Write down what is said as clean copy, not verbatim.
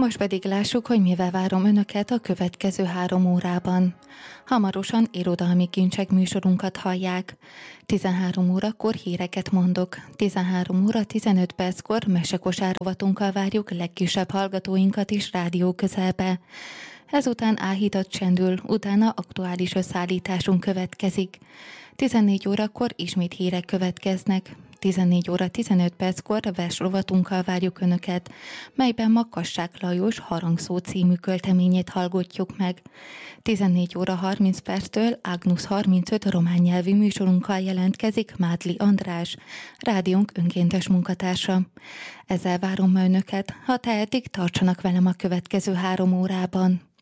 Most pedig lássuk, hogy mivel várom önöket a következő 3 órában. Hamarosan irodalmi kincsek műsorunkat hallják. 13 órakor híreket mondok. 13 óra 15 perckor mesekosár rovatunkkal várjuk legkisebb hallgatóinkat is rádió közelbe. Ezután áhítat csendül, utána aktuális összeállításunk következik. 14 órakor ismét hírek következnek. 14 óra 15 perckor versrovatunkkal várjuk önöket, melyben Makassák Lajos Harangszó című költeményét hallgatjuk meg. 14 óra 30 perctől Agnus 35 román nyelvű műsorunkkal jelentkezik Mádli András, rádiónk önkéntes munkatársa. Ezzel várom ma önöket, ha tehetik, tartsanak velem a következő 3 órában.